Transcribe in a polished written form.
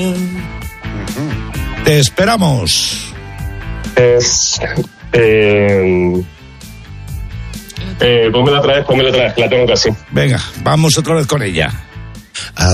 Te esperamos. Pónmela otra vez, la tengo casi. Venga, vamos otra vez con ella.